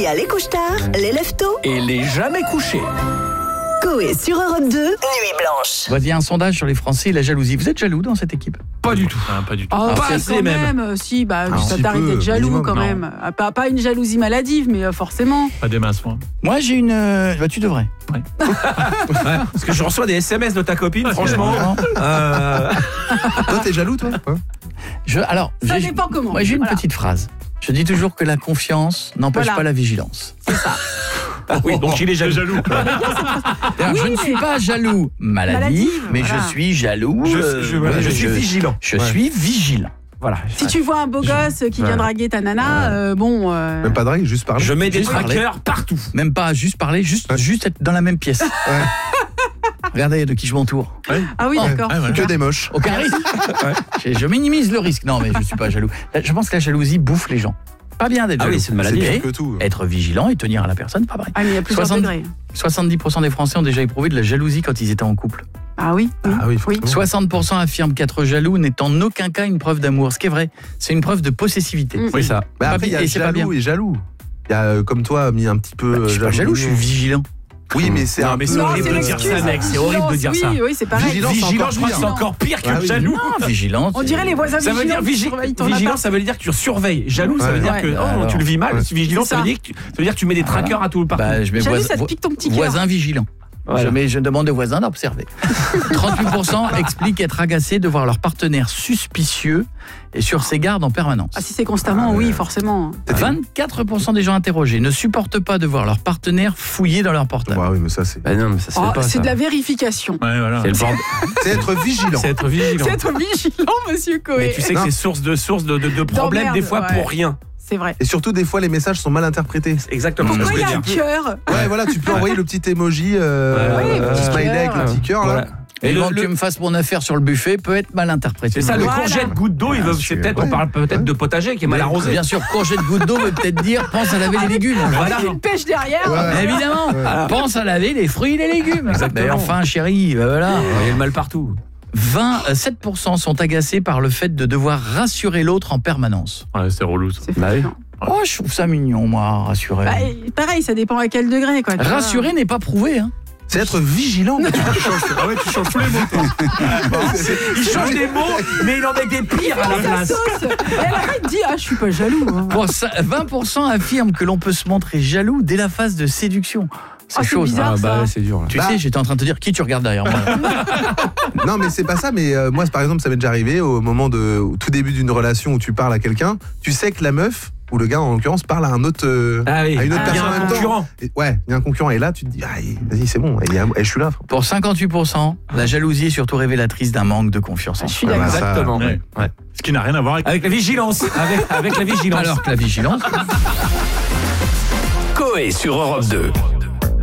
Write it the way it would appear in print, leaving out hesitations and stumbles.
Il y a les couche-tard, les lève-tôt Et les jamais couchés. Coé sur Europe 2, Nuit Blanche. Voici un sondage sur les Français et la jalousie. Vous êtes jaloux dans cette équipe? Pas du tout. Pas du tout. Oh, pas si, quand même. Si, ça t'arrive d'être jaloux minimum, quand non. même. Pas une jalousie maladive, mais forcément. Pas des masses, moi. Moi, j'ai une... tu devrais. Ouais, parce que je reçois des SMS de ta copine, franchement. Toi, t'es jaloux, toi? Alors, Ça j'ai- dépend comment. Moi, j'ai une Voilà. petite phrase. Je dis toujours que la confiance n'empêche Voilà. pas la vigilance. Oui, donc il est jaloux. Alors, Oui, je ne suis mais- pas jaloux maladif, Maladive, mais voilà. je suis jaloux. Je suis vigilant. Je suis vigilant. Voilà. Si tu vois un beau gosse qui vient draguer ta nana, bon. Même pas drague, juste parler. Je mets des Juste parler. trackers partout. Même pas juste parler, juste être dans la même pièce. Regardez de qui je m'entoure. Ah oui, Oh. d'accord. Que des moches. Aucun risque. Je minimise le risque. Non, mais je suis pas jaloux. Je pense que la jalousie bouffe les gens. Pas bien d'être Ah jaloux. oui, c'est une maladie. C'est Mais pire que tout. être vigilant et tenir à la personne, pas vrai. Ah, mais il y a plusieurs 60. degrés. 70% des Français ont déjà éprouvé de la jalousie quand ils étaient en couple. Ah oui. Ah oui, Oui. forcément. 60% affirment qu'être jaloux n'est en aucun cas une preuve d'amour. Ce qui est vrai, c'est une preuve de possessivité. Oui, ça. Bah Pas après, il y a bien, et c'est pas jaloux et jaloux. Il y a, comme toi, mis un petit peu. Je suis pas jaloux, je suis vigilant. Oui, mais c'est un peu. c'est horrible de dire ça, mec. C'est horrible de dire ça. Oui, c'est pareil. Vigilant, Vigilant, c'est je crois que c'est encore encore pire que Ah oui. jaloux. Non, vigilant. On dirait les voisins Ça veut dire vigilants qui surveillent ton vigilant, appart. ça veut dire que tu surveilles. Jaloux, ça veut dire Ouais. que Ouais. tu le vis mal. Ouais. Vigilant, C'est ça veut ça. dire que tu mets des trackers à tout le partout. Bah, je mets Jaloux, voisin, ça te pique ton petit cœur. voisin vigilant. Voilà. Je demande aux voisins d'observer. 38% expliquent être agacés de voir leur partenaire suspicieux et sur ses gardes en permanence. Ah, si c'est constamment, oui, forcément. 24% des gens interrogés ne supportent pas de voir leur partenaire fouiller dans leur portable. Ouais, oui, mais ça, c'est. Bah non, mais ça se Oh, fait pas. c'est ça. de la vérification. Ouais, voilà. C'est le bordel. C'est être vigilant. C'est être vigilant. C'est être vigilant, monsieur Coé. Mais tu sais que Non. c'est source de problèmes D'emmerde, des fois ouais. pour rien. C'est vrai. Et surtout, des fois, les messages sont mal interprétés. C'est exactement ce que Pourquoi je il y veux a un dire. cœur? Ouais, voilà, tu peux envoyer le petit emoji, petit smiley avec cœur. le petit cœur, Voilà. là. Et Et quand le- tu me fasses mon affaire sur le buffet peut être mal interprété. C'est ça, le Voilà. courgette goutte d'eau, Bien c'est sûr. peut-être, on parle peut-être de potager qui est mal arrosé. Bien sûr, courgette goutte d'eau veut peut-être dire pense à laver les légumes. Voilà. Avec une pêche derrière. Ouais. Évidemment, pense à laver les fruits et les légumes. Exactement. Mais enfin, chérie, voilà. Il y a le mal partout. 7% sont agacés par le fait de devoir rassurer l'autre en permanence. Ouais, c'est relou, ça. C'est Bah oui. fatigant. Oh, je trouve ça mignon, moi, rassurer. Bah, et pareil, ça dépend à quel degré, quoi. tu vois. Rassurer n'est pas prouvé, hein. C'est être vigilant. Tu changes tous les mots. Il change des mots, mais il en met des pires à la Sa place. sauce. Et à la fin, il dit ah, je suis pas jaloux. hein. 20% affirment que l'on peut se montrer jaloux dès la phase de séduction. C'est Ah, c'est chaud, ça. bizarre, ça. c'est dur là. Tu Bah. sais, j'étais en train de te dire qui tu regardes derrière moi. Non, mais c'est pas ça. Mais moi, par exemple, ça m'est déjà arrivé au moment au tout début d'une relation où tu parles à quelqu'un. Tu sais que la meuf, ou le gars en l'occurrence, parle à un autre. Ah oui, à une autre il y a personne en un même temps. concurrent. Ouais, il y a un concurrent. Et là, tu te dis, ah, vas-y, c'est bon. Je suis là. Pour 58%, la jalousie est surtout révélatrice d'un manque de confiance en Je suis soi. d'accord. Exactement. Ouais. Ouais. Ce qui n'a rien à voir avec... Avec la vigilance. Avec la vigilance. Alors que la vigilance... Coé sur Europe 2.